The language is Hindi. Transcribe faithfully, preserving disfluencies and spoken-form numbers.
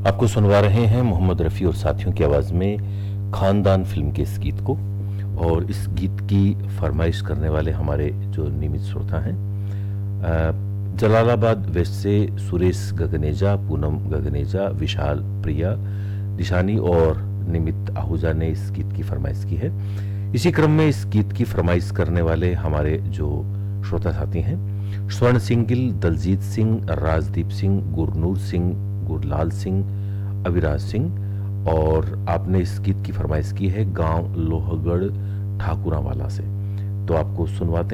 आपको सुनवा रहे हैं मोहम्मद रफ़ी और साथियों की आवाज़ में खानदान फिल्म के इस गीत को। और इस गीत की फरमाइश करने वाले हमारे जो नियमित श्रोता हैं, जलालाबाद वेस्ट से सुरेश गगनेजा, पूनम गगनेजा, विशाल प्रिया, निशानी और निमित आहूजा ने इस गीत की फरमाइश की है। इसी क्रम में इस गीत की फरमाइश करने वाले हमारे जो श्रोता साथी हैं, स्वर्ण सिंह गिल, दलजीत सिंह, राजदीप सिंह, गुरनूर सिंह, गुरलाल सिंह, अविराज सिंह, और आपने इस गीत की फरमाइश की है गांव लोहगढ़ ठाकुरावाला से। तो आपको सुनवाते हैं।